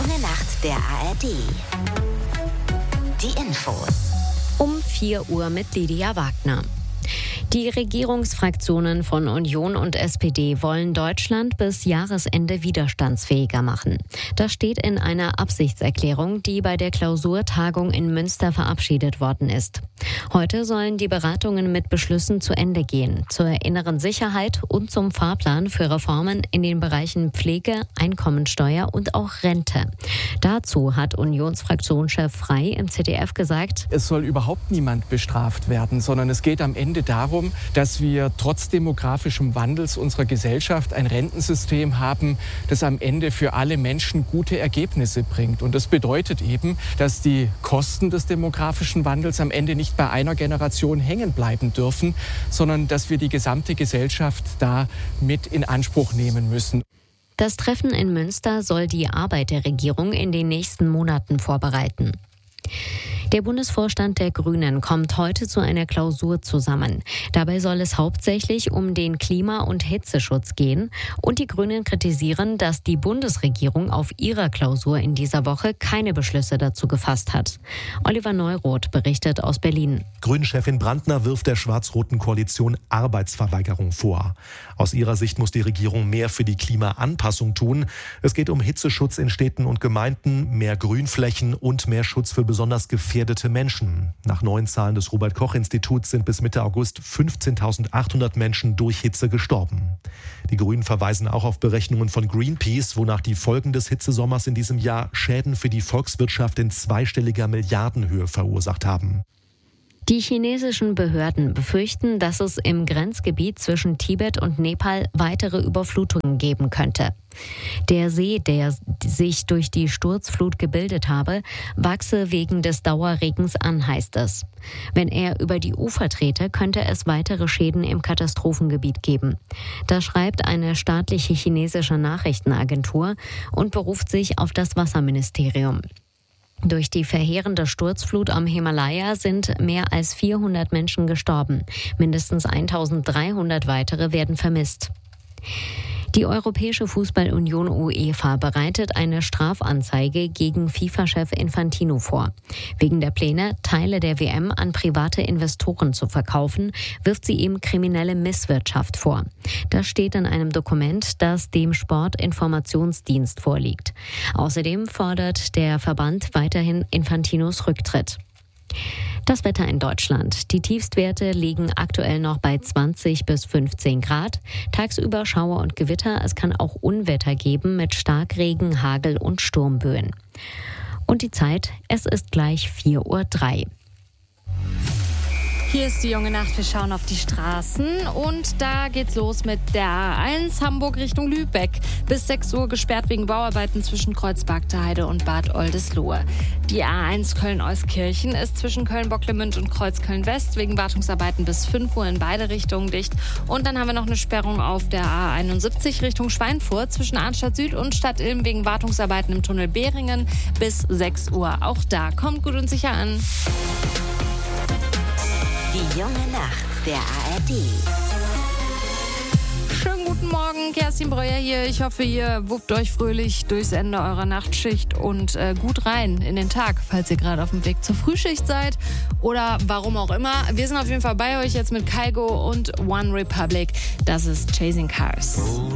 junge Nacht der ARD. Die Infos. Um 4 Uhr mit Lydia Wagner. Die Regierungsfraktionen von Union und SPD wollen Deutschland bis Jahresende widerstandsfähiger machen. Das steht in einer Absichtserklärung, die bei der Klausurtagung in Münster verabschiedet worden ist. Heute sollen die Beratungen mit Beschlüssen zu Ende gehen, zur inneren Sicherheit und zum Fahrplan für Reformen in den Bereichen Pflege, Einkommensteuer und auch Rente. Dazu hat Unionsfraktionschef Frey im ZDF gesagt: Es soll überhaupt niemand bestraft werden, sondern es geht am Ende darum, dass wir trotz demografischem Wandels unserer Gesellschaft ein Rentensystem haben, das am Ende für alle Menschen gute Ergebnisse bringt. Und das bedeutet eben, dass die Kosten des demografischen Wandels am Ende nicht bei einer Generation hängen bleiben dürfen, sondern dass wir die gesamte Gesellschaft da mit in Anspruch nehmen müssen. Das Treffen in Münster soll die Arbeit der Regierung in den nächsten Monaten vorbereiten. Der Bundesvorstand der Grünen kommt heute zu einer Klausur zusammen. Dabei soll es hauptsächlich um den Klima- und Hitzeschutz gehen. Und die Grünen kritisieren, dass die Bundesregierung auf ihrer Klausur in dieser Woche keine Beschlüsse dazu gefasst hat. Oliver Neuroth berichtet aus Berlin. Grünen-Chefin Brandner wirft der schwarz-roten Koalition Arbeitsverweigerung vor. Aus ihrer Sicht muss die Regierung mehr für die Klimaanpassung tun. Es geht um Hitzeschutz in Städten und Gemeinden, mehr Grünflächen und mehr Schutz für besonders gefährdete Menschen. Nach neuen Zahlen des Robert-Koch-Instituts sind bis Mitte August 15.800 Menschen durch Hitze gestorben. Die Grünen verweisen auch auf Berechnungen von Greenpeace, wonach die Folgen des Hitzesommers in diesem Jahr Schäden für die Volkswirtschaft in zweistelliger Milliardenhöhe verursacht haben. Die chinesischen Behörden befürchten, dass es im Grenzgebiet zwischen Tibet und Nepal weitere Überflutungen geben könnte. Der See, der sich durch die Sturzflut gebildet habe, wachse wegen des Dauerregens an, heißt es. Wenn er über die Ufer trete, könnte es weitere Schäden im Katastrophengebiet geben. Das schreibt eine staatliche chinesische Nachrichtenagentur und beruft sich auf das Wasserministerium. Durch die verheerende Sturzflut am Himalaya sind mehr als 400 Menschen gestorben. Mindestens 1300 weitere werden vermisst. Die Europäische Fußballunion UEFA bereitet eine Strafanzeige gegen FIFA-Chef Infantino vor. Wegen der Pläne, Teile der WM an private Investoren zu verkaufen, wirft sie ihm kriminelle Misswirtschaft vor. Das steht in einem Dokument, das dem Sportinformationsdienst vorliegt. Außerdem fordert der Verband weiterhin Infantinos Rücktritt. Das Wetter in Deutschland. Die Tiefstwerte liegen aktuell noch bei 20 bis 15 Grad. Tagsüber Schauer und Gewitter. Es kann auch Unwetter geben mit Starkregen, Hagel und Sturmböen. Und die Zeit, es ist gleich 4:03 Uhr. Hier ist die junge Nacht, wir schauen auf die Straßen und da geht's los mit der A1 Hamburg Richtung Lübeck. Bis 6 Uhr gesperrt wegen Bauarbeiten zwischen Kreuzberg-Heide und Bad Oldesloe. Die A1 Köln-Euskirchen ist zwischen Köln-Bocklemünd und Kreuzköln-West wegen Wartungsarbeiten bis 5 Uhr in beide Richtungen dicht. Und dann haben wir noch eine Sperrung auf der A71 Richtung Schweinfurt zwischen Arnstadt Süd und Stadt Ilm wegen Wartungsarbeiten im Tunnel Behringen bis 6 Uhr. Auch da kommt gut und sicher an. Die junge Nacht der ARD. Schönen guten Morgen, Kerstin Breuer hier. Ich hoffe, ihr wuppt euch fröhlich durchs Ende eurer Nachtschicht und gut rein in den Tag, falls ihr gerade auf dem Weg zur Frühschicht seid oder warum auch immer. Wir sind auf jeden Fall bei euch jetzt mit Kygo und One Republic. Das ist Chasing Cars.